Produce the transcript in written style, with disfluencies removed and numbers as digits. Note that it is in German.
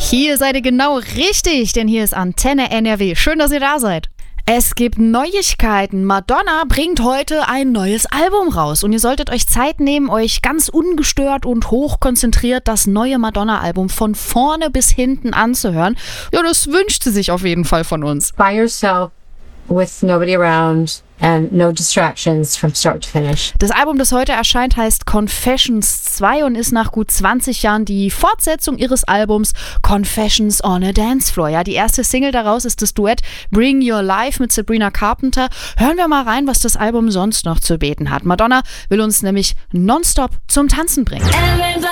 Hier seid ihr genau richtig, denn hier ist Antenne NRW. Schön, dass ihr da seid. Es gibt Neuigkeiten. Madonna bringt heute ein neues Album raus und ihr solltet euch Zeit nehmen, euch ganz ungestört und hochkonzentriert das neue Madonna-Album von vorne bis hinten anzuhören. Ja, das wünscht sie sich auf jeden Fall von uns. By yourself, with nobody around and no distractions from start to finish. Das Album, das heute erscheint, heißt Confessions 2 und ist nach gut 20 Jahren die Fortsetzung ihres Albums Confessions on a Dance Floor. Ja, die erste Single daraus ist das Duett Bring Your Life mit Sabrina Carpenter. Hören wir mal rein, was das Album sonst noch zu bieten hat. Madonna will uns nämlich nonstop zum Tanzen bringen.